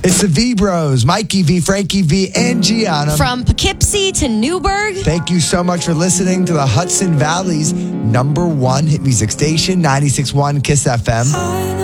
It's the V Bros, Mikey V, Frankie V, and Gianna. From Poughkeepsie to Newburgh. Thank you so much for listening to the Hudson Valley's #1 hit music station, 96.1 KISS FM.